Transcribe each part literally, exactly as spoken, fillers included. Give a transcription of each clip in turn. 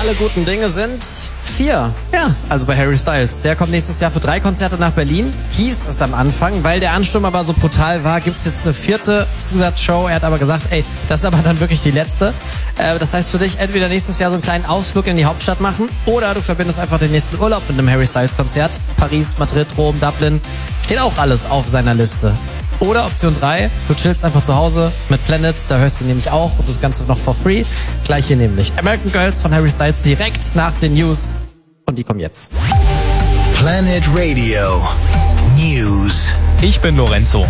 alle guten Dinge sind vier. Ja, also bei Harry Styles. Der kommt nächstes Jahr für drei Konzerte nach Berlin. Hieß es am Anfang, weil der Ansturm aber so brutal war, gibt's jetzt eine vierte Zusatzshow. Er hat aber gesagt, ey, das ist aber dann wirklich die letzte. Äh, das heißt für dich, entweder nächstes Jahr so einen kleinen Ausflug in die Hauptstadt machen oder du verbindest einfach den nächsten Urlaub mit einem Harry Styles Konzert. Paris, Madrid, Rom, Dublin. Steht auch alles auf seiner Liste. Oder Option drei, du chillst einfach zu Hause mit Planet, da hörst du ihn nämlich auch und das Ganze noch for free. Gleich hier nämlich American Girls von Harry Styles direkt nach den News. Und die kommen jetzt. Planet Radio News. Ich bin Lorenzo.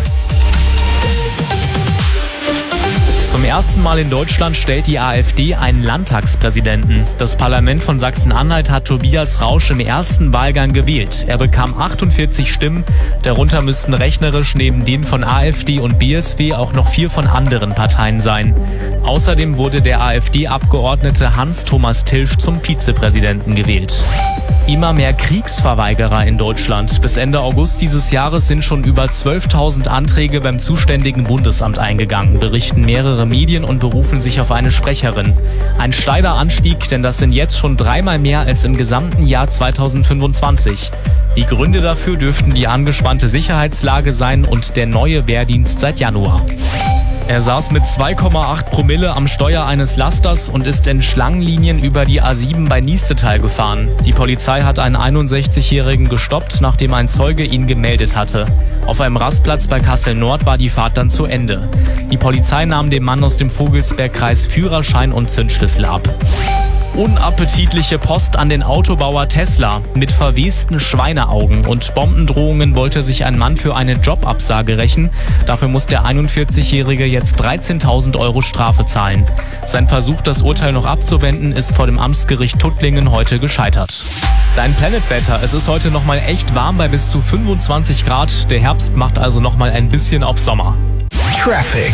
Zum ersten Mal in Deutschland stellt die AfD einen Landtagspräsidenten. Das Parlament von Sachsen-Anhalt hat Tobias Rausch im ersten Wahlgang gewählt. Er bekam achtundvierzig Stimmen, darunter müssten rechnerisch neben denen von AfD und B S W auch noch vier von anderen Parteien sein. Außerdem wurde der AfD-Abgeordnete Hans-Thomas Tilsch zum Vizepräsidenten gewählt. Immer mehr Kriegsverweigerer in Deutschland. Bis Ende August dieses Jahres sind schon über zwölftausend Anträge beim zuständigen Bundesamt eingegangen, berichten mehrere Medien und berufen sich auf eine Sprecherin. Ein steiler Anstieg, denn das sind jetzt schon dreimal mehr als im gesamten Jahr zweitausendfünfundzwanzig. Die Gründe dafür dürften die angespannte Sicherheitslage sein und der neue Wehrdienst seit Januar. Er saß mit zwei Komma acht Promille am Steuer eines Lasters und ist in Schlangenlinien über die A sieben bei Niestetal gefahren. Die Polizei hat einen einundsechzigjährigen gestoppt, nachdem ein Zeuge ihn gemeldet hatte. Auf einem Rastplatz bei Kassel-Nord war die Fahrt dann zu Ende. Die Polizei nahm dem Mann aus dem Vogelsbergkreis Führerschein und Zündschlüssel ab. Unappetitliche Post an den Autobauer Tesla. Mit verwesten Schweineaugen und Bombendrohungen wollte sich ein Mann für eine Jobabsage rächen. Dafür muss der einundvierzigjährige jetzt dreizehntausend Euro Strafe zahlen. Sein Versuch, das Urteil noch abzuwenden, ist vor dem Amtsgericht Tuttlingen heute gescheitert. Dein Planet-Wetter. Es ist heute nochmal echt warm bei bis zu fünfundzwanzig Grad. Der Herbst macht also nochmal ein bisschen auf Sommer. Traffic.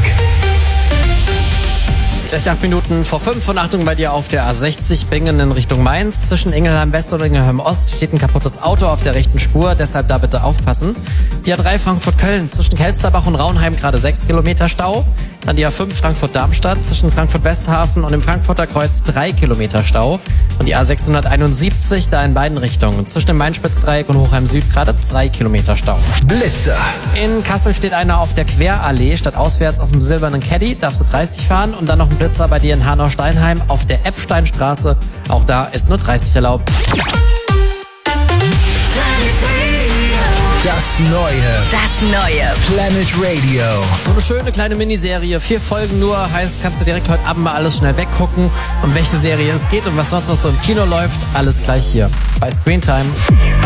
Gleich acht Minuten vor fünf von Achtung bei dir auf der A sechzig Bingen in Richtung Mainz. Zwischen Ingelheim West und Ingelheim Ost steht ein kaputtes Auto auf der rechten Spur, deshalb da bitte aufpassen. Die A drei Frankfurt-Köln zwischen Kelsterbach und Raunheim gerade sechs Kilometer Stau. Dann die A fünf Frankfurt-Darmstadt zwischen Frankfurt-Westhafen und dem Frankfurter Kreuz drei Kilometer Stau. Und die A sechshunderteinundsiebzig da in beiden Richtungen. Zwischen dem Main-Spitz-Dreieck und Hochheim Süd gerade zwei Kilometer Stau. Blitzer. In Kassel steht einer auf der Querallee, statt auswärts aus dem silbernen Caddy, darfst du dreißig fahren und dann noch ein Blitzer bei dir in Hanau-Steinheim auf der Eppsteinstraße. Auch da ist nur dreißig erlaubt. Das Neue. Das Neue. Planet Radio. So eine schöne kleine Miniserie, vier Folgen nur, heißt, kannst du direkt heute Abend mal alles schnell weggucken. Um welche Serie es geht und was sonst noch so im Kino läuft, alles gleich hier bei Screentime.